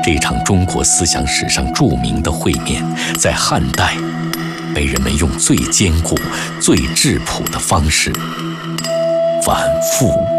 这场中国思想史上著名的会面，在汉代被人们用最坚固、最质朴的方式反复